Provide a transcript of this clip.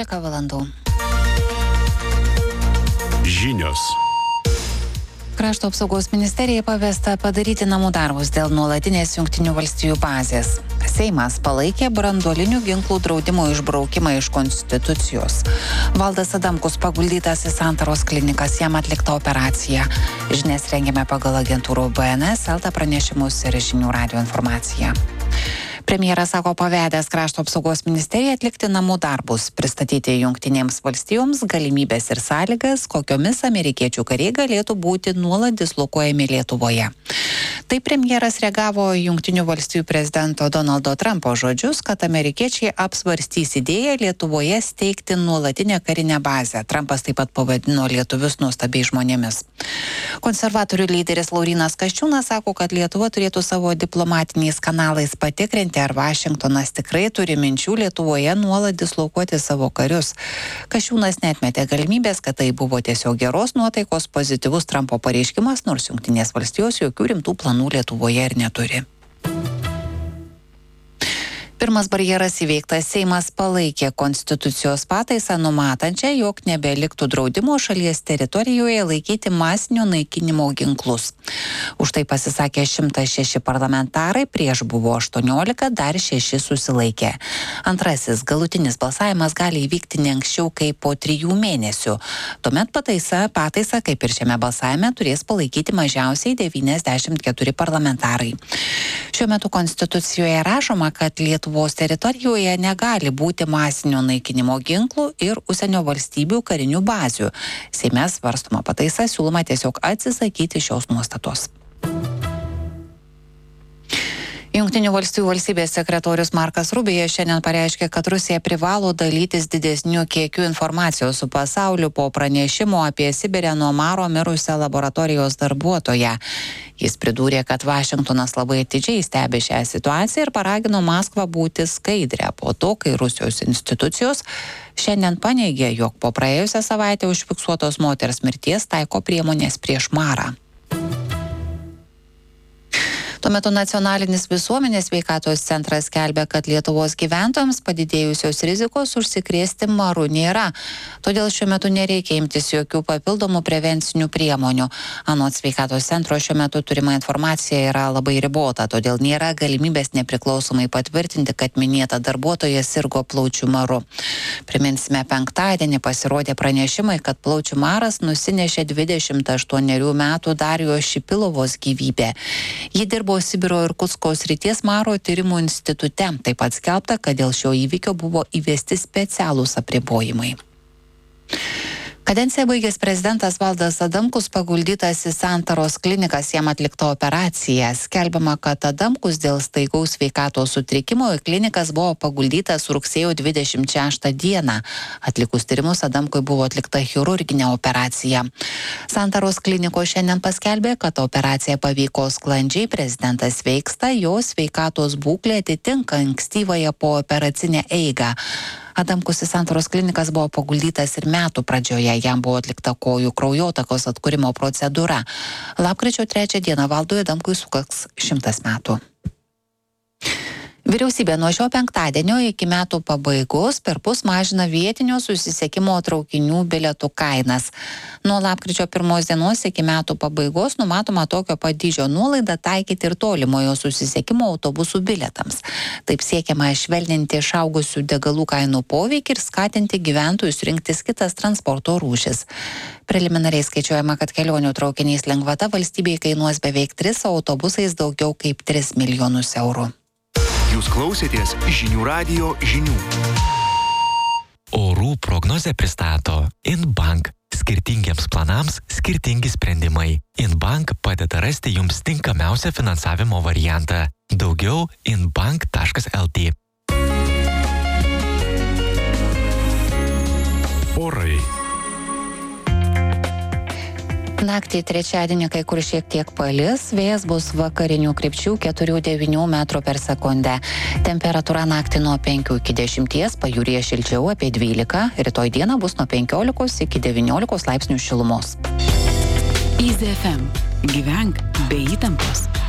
11 valandų. Žinios. Krašto apsaugos ministerijai pavesta padaryti namų darbus dėl nuolatinės Jungtinių valstijų bazės. Seimas palaikė branduolinių ginklų draudimo išbraukimą iš Konstitucijos. Valdas Adamkus paguldytas į Santaros klinikas, jam atlikta operacija. Žinias rengėme pagal agentūrų BNS, LT pranešimus ir Žinių radijo informaciją. Premjeras sako pavedęs Krašto apsaugos ministeriją atlikti namų darbus, pristatyti Jungtinėms valstijoms galimybės ir sąlygas, kokiomis amerikiečių kariai galėtų būti nuolat dislokuojami Lietuvoje. Tai premjeras reagavo į Jungtinių valstijų prezidento Donaldo Trumpo žodžius, kad amerikiečiai apsvarstys idėją Lietuvoje steigti nuolatinę karinę bazę. Trumpas taip pat pavadino lietuvius nuostabiais žmonėmis. Konservatorių lyderis Laurynas Kasčiūnas sako, kad Lietuva turėtų savo diplomatiniais kanalais patikrinti, ar Vašingtonas tikrai turi minčių Lietuvoje nuolat dislokuoti savo karius. Kasčiūnas neatmetė galimybės, kad tai buvo tiesiog geros nuotaikos pozityvus Trumpo pareiškimas, nors Jungtinės valstijos jokių rimtų planų Lietuvoje ir neturi. Pirmas barjeras įveiktas. Seimas palaikė Konstitucijos pataisą numatančią, jog nebeliktų draudimo šalies teritorijoje laikyti masinio naikinimo ginklus. Už tai pasisakė 106 parlamentarai, prieš buvo 18, dar 6 susilaikė. Antrasis galutinis balsavimas gali įvykti ne anksčiau kaip po 3 mėnesių. Tuomet pataisą, kaip ir šiame balsavime, turės palaikyti mažiausiai 94 parlamentarai. Šiuo metu Konstitucijoje rašoma, kad Lietuvos teritorijoje negali būti masinio naikinimo ginklų ir užsienio valstybių karinių bazių. Seime svarstoma pataisa, siūloma tiesiog atsisakyti šios nuostatos. Jungtinių valstijų valstybės sekretorius Markas Rubio šiandien pareiškė, kad Rusija privalo dalytis didesniu kiekiu informacijos su pasauliu po pranešimo apie Sibire nuo maro mirusią laboratorijos darbuotoją. Jis pridūrė, kad Vašingtonas labai atidžiai stebi šią situaciją ir paragino Maskvą būti skaidrę po to, kai Rusijos institucijos šiandien paneigė, jog po praėjusią savaitę užfiksuotos moters mirties taiko priemonės prieš marą. Tuo metu Nacionalinis visuomenės sveikatos centras skelbia, kad Lietuvos gyventojams padidėjusios rizikos užsikrėsti maru nėra. Todėl šiuo metu nereikia imtis jokių papildomų prevencinių priemonių. Anot sveikatos centro šiuo metu turima informacija yra labai ribota, todėl nėra galimybės nepriklausomai patvirtinti, kad minėta darbuotoja sirgo plaučių maru. Priminsime, penktadienį pasirodė pranešimai, kad plaučių maras nusinešė 28 metų Darijos Šipilovos gyvybę. Ji dirbo Sibiro ir Kutsko srities maro tyrimų institute. Taip pat skelbta, kad dėl šio įvykio buvo įvesti specialūs apribojimai. Kadenciją baigęs prezidentas Valdas Adamkus paguldytas į Santaros klinikas, jam atlikta operacija. Skelbiama, kad Adamkus dėl staigaus sveikatos sutrikimo į klinikas buvo paguldytas rugsėjo 26 dieną. Atlikus tyrimus Adamkui buvo atlikta chirurginė operacija. Santaros kliniko šiandien paskelbė, kad operacija pavyko sklandžiai, prezidentas sveiksta, jo sveikatos būklė atitinka ankstyvąją pooperacinę eigą. Adamkus į Santaros klinikas buvo paguldytas ir metų pradžioje, jam buvo atlikta kojų kraujotakos atkūrimo procedūra. Lapkričio 3 dieną Valdui Adamkui sukaks 100 metų. Vyriausybė nuo šio penktadienio iki metų pabaigos perpus mažina vietinio susisiekimo traukinių bilietų kainas. Nuo lapkričio 1 dienos iki metų pabaigos numatoma tokio pat dydžio nuolaidą taikyti ir tolimojo susisiekimo autobusų bilietams. Taip siekiama švelninti išaugusių degalų kainų poveikį ir skatinti gyventojus rinktis kitas transporto rūšis. Preliminariai skaičiuojama, kad kelionių traukiniais lengvata valstybei kainuos beveik 3, o autobusais daugiau kaip 3 milijonus eurų. Jūs klausėtės Žinių radijo žinių. Orų prognozę pristato InBank. Skirtingiems planams skirtingi sprendimai. InBank padeda rasti jums tinkamiausią finansavimo variantą. Daugiau inbank.lt. Orai. Naktį trečiadienį kai kur šiek tiek palis, vėjas bus vakarinių krypčių 4-9 metrų per sekundę. Temperatūra naktį nuo 5 iki 10, pajūryje šilčiau apie 12, rytoj dieną bus nuo 15 iki 19 laipsnių šilumos. Easy FM. Gyvenk be įtampos.